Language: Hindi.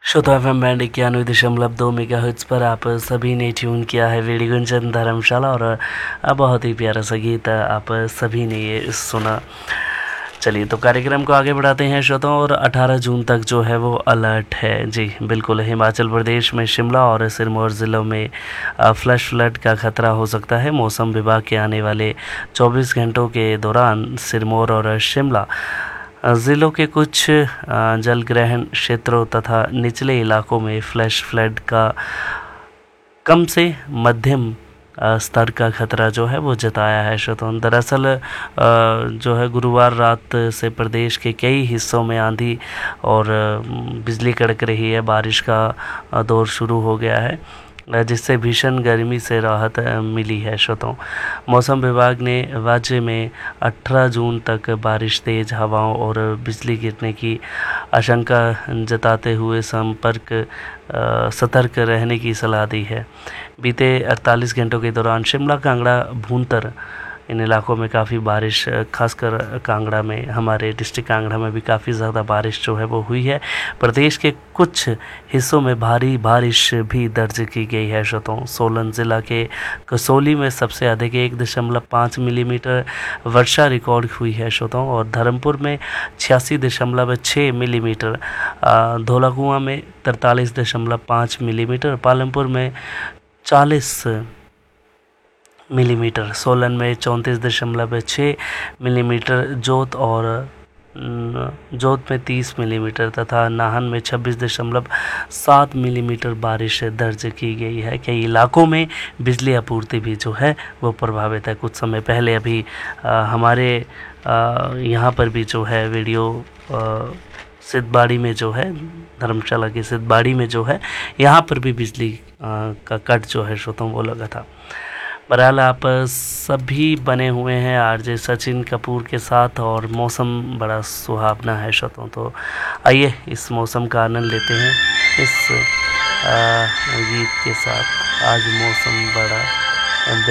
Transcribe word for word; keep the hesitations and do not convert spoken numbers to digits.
श्रोता एफ एम बैंड इक्यानवे दशमलव दो मेगा हर्ट्ज पर आप सभी ने ट्यून किया है वेड़ी गुंजन धर्मशाला और बहुत ही प्यारा सा गीत आप सभी ने ये सुना। चलिए तो कार्यक्रम को आगे बढ़ाते हैं श्रोताओं। और अठारह जून तक जो है वो अलर्ट है। जी बिल्कुल, हिमाचल प्रदेश में शिमला और सिरमौर ज़िलों में फ्लैश फ्लड का खतरा हो सकता है। मौसम विभाग के आने वाले चौबीस घंटों के दौरान सिरमौर और शिमला ज़िलों के कुछ जलग्रहण क्षेत्रों तथा निचले इलाकों में फ्लैश फ्लड का कम से मध्यम स्तर का खतरा जो है वो जताया है श्रोताओं। दरअसल जो है गुरुवार रात से प्रदेश के कई हिस्सों में आंधी और बिजली कड़क रही है। बारिश का दौर शुरू हो गया है जिससे भीषण गर्मी से राहत मिली है श्रोताओं। मौसम विभाग ने राज्य में अठारह जून तक बारिश, तेज हवाओं और बिजली गिरने की आशंका जताते हुए संपर्क सतर्क रहने की सलाह दी है। बीते अड़तालीस घंटों के दौरान शिमला, कांगड़ा, भूंतर इन इलाकों में काफ़ी बारिश, खासकर कांगड़ा में, हमारे डिस्ट्रिक्ट कांगड़ा में भी काफ़ी ज़्यादा बारिश जो है वो हुई है। प्रदेश के कुछ हिस्सों में भारी बारिश भी दर्ज की गई है श्रोताओं। सोलन ज़िला के कसौली में सबसे अधिक एक दशमलव पाँच मिलीमीटर वर्षा रिकॉर्ड हुई है श्रोताओं और धर्मपुर में छियासी दशमलव छः मिलीमीटर, धौलाकुआं में तरतालीस दशमलव पाँच मिलीमीटर, पालमपुर में चालीस मिलीमीटर, सोलन में चौंतीस दशमलव छः मिलीमीटर, जोत और जोत में तीस मिलीमीटर तथा नाहन में छब्बीस दशमलव सात मिलीमीटर बारिश दर्ज की गई है। कई इलाकों में बिजली आपूर्ति भी जो है वो प्रभावित है। कुछ समय पहले अभी आ, हमारे यहाँ पर भी जो है वीडियो सिद्धबाड़ी में जो है, धर्मशाला की सिद्धबाड़ी में जो है, यहाँ पर भी बिजली आ, का कट जो है श्रोताओं वो लगा था। बहरहाल आप सभी बने हुए हैं आरजे सचिन कपूर के साथ और मौसम बड़ा सुहावना है श्रोताओं। तो आइए इस मौसम का आनंद लेते हैं इस आ, गीत के साथ। आज मौसम बड़ा